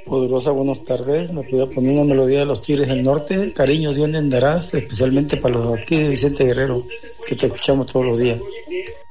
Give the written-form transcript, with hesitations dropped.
Poderosa, buenas tardes. Me podía poner una melodía de los Tigres del Norte. Cariño, ¿de dónde andarás? Especialmente para los aquí de Vicente Guerrero, que te escuchamos todos los días.